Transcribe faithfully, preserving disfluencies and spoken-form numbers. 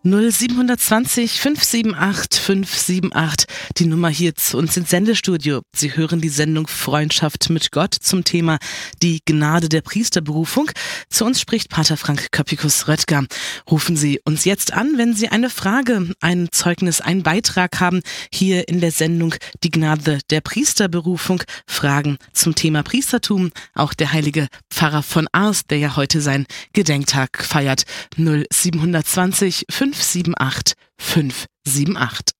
null sieben zwei null fünf sieben acht fünf sieben acht, die Nummer hier zu uns ins Sendestudio. Sie hören die Sendung Freundschaft mit Gott zum Thema die Gnade der Priesterberufung. Zu uns spricht Pater Frank Köppikus-Röttger. Rufen Sie uns jetzt an, wenn Sie eine Frage, ein Zeugnis, einen Beitrag haben, hier in der Sendung Die Gnade der Priesterberufung. Fragen zum Thema Priestertum. Auch der heilige Pfarrer von Ars, der ja heute seinen Gedenktag feiert. null sieben zwei null fünf sieben acht fünf sieben acht.